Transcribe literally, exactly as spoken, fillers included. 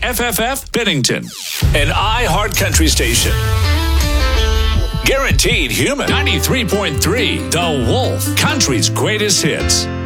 F F F Bennington, an iHeart Country station. Guaranteed human. ninety-three point three The Wolf, country's greatest hits.